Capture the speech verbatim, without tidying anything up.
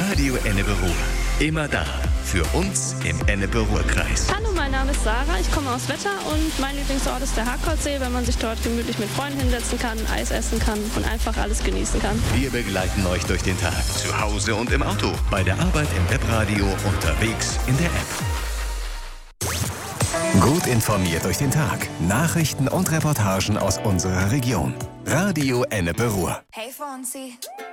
Radio Ennepe-Ruhr. Immer da, für uns im Ennepe-Ruhr-Kreis. Hallo, mein Name ist Sarah, ich komme aus Wetter und mein Lieblingsort ist der Harkordsee, weil man sich dort gemütlich mit Freunden hinsetzen kann, Eis essen kann und einfach alles genießen kann. Wir begleiten euch durch den Tag, zu Hause und im Auto, bei der Arbeit im Webradio, unterwegs in der App. Gut informiert durch den Tag. Nachrichten und Reportagen aus unserer Region. Radio Ennepe-Ruhr. Hey Fonsi.